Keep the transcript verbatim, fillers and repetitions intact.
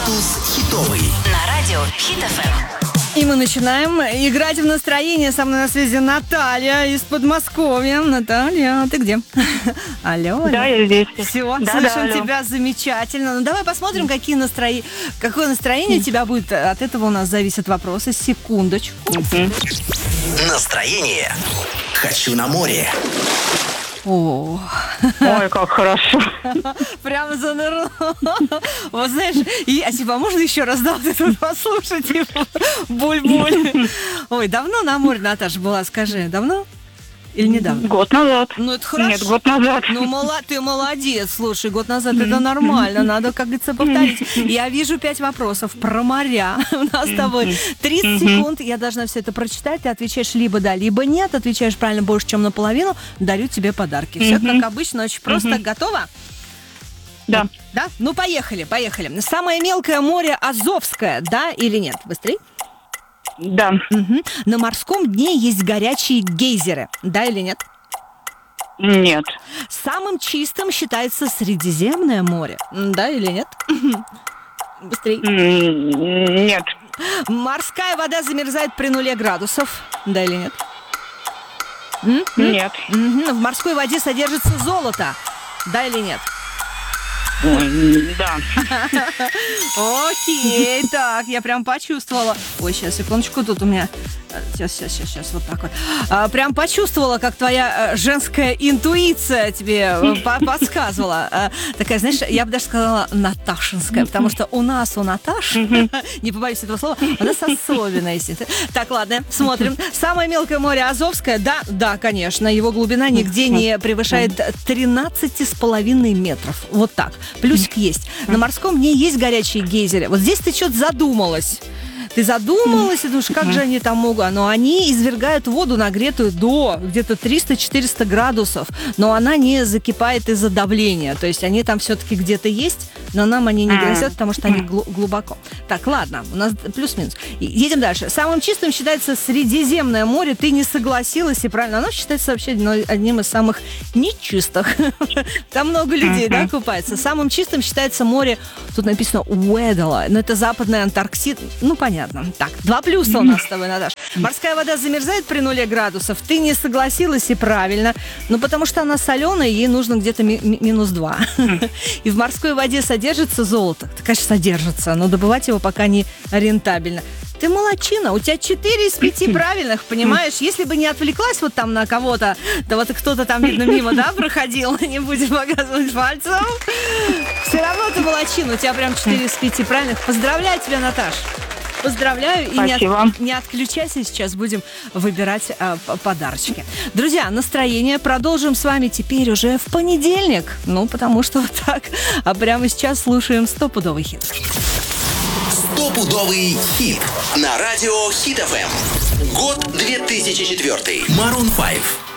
Статус хитовый. На радио Хит эф эм. И мы начинаем играть в настроение. Со мной на связи Наталья из Подмосковья. Наталья, ты где? Алло, алло. Да, я здесь. Все, да, слышим да, тебя замечательно. Ну, давай посмотрим, какие настро... какое настроение у тебя будет. От этого у нас зависят вопросы. Секундочку. Настроение. Хочу на море. О, Ой, как хорошо. прямо занырнул. Вот знаешь, и, а типа, можно еще раз да, вот это вот послушать? Типа, буль-буль. Ой, давно на море, Наташа, была, скажи, давно? Или недавно? Год назад. Ну, это хорошо. Нет, год назад. Ну, мало... ты молодец, слушай, год назад это нормально, надо, как говорится, повторить. Я вижу пять вопросов про моря. У нас с тобой тридцать секунд, я должна все это прочитать, ты отвечаешь либо да, либо нет, отвечаешь правильно больше, чем наполовину, дарю тебе подарки. Все как обычно, очень просто. Готово? Да. Да? Ну, поехали, поехали. Самое мелкое море Азовское, да или нет? Быстрей. Да. Угу. На морском дне есть горячие гейзеры, да или нет? Нет. Самым чистым считается Средиземное море, да или нет? Быстрей. М, Нет. Морская вода замерзает при нуле градусов, да или нет? М? Нет. Мгм. В морской воде содержится золото, да или нет? Ой, Да. Окей, так, я прям почувствовала. Ой, сейчас, секундочку, тут у меня... Сейчас, сейчас, сейчас, сейчас, вот так вот. А, прям почувствовала, как твоя а, женская интуиция тебе а, по- подсказывала. А, такая, знаешь, я бы даже сказала наташинская, потому что у нас, у Наташ, не побоюсь этого слова, у нас особенная истина. Так, ладно, смотрим. Самое мелкое море Азовское, да, да, конечно, его глубина нигде не превышает тринадцать с половиной метров. Вот так. Плюсик есть. На морском дне есть горячие гейзеры. Вот здесь ты что-то задумалась. Ты задумалась и думаешь, как же они там могут? Но они извергают воду, нагретую до где-то триста-четыреста градусов, но она не закипает из-за давления. То есть они там все-таки где-то есть, но нам они не грозят, потому что они глу- глубоко. Так, ладно, у нас плюс-минус. И- Едем дальше. Самым чистым считается Средиземное море. Ты не согласилась, и правильно. Оно считается вообще одно- одним из самых нечистых. Там много людей, да, купается. Самым чистым считается море, тут написано Уэдала. Но это западная Антарктида. Ну, понятно. Так, два плюса у нас с тобой, Наташа. Морская вода замерзает при нуле градусов. Ты не согласилась, и правильно. Ну, потому что она соленая, ей нужно где-то ми- ми- минус два. И в морской воде содержится золото. Да, конечно, содержится, но добывать его пока не рентабельно. Ты молодчина, у тебя четыре из пяти правильных, понимаешь? Если бы не отвлеклась вот там на кого-то, да вот кто-то там, видно, мимо, да, проходил, не будем показывать пальцем. Все равно ты молодчина, у тебя прям четыре из пяти правильных. Поздравляю тебя, Наташ. Поздравляю, и не, Спасибо. от- не отключайся, сейчас будем выбирать а, п- подарочки. Друзья, настроение продолжим с вами теперь уже в понедельник. Ну, потому что вот так. А прямо сейчас слушаем стопудовый хит. Стопудовый хит. На радио Хит эф эм. Год две тысячи четвёртый. Maroon пять.